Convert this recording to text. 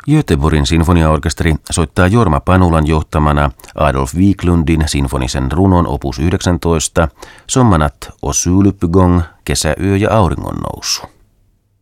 Göteborgin sinfoniaorkesteri soittaa Jorma Panulan johtamana Adolf Wiklundin sinfonisen runon opus 19, Sommarnatt och soluppgång, kesäyö ja auringonnousu.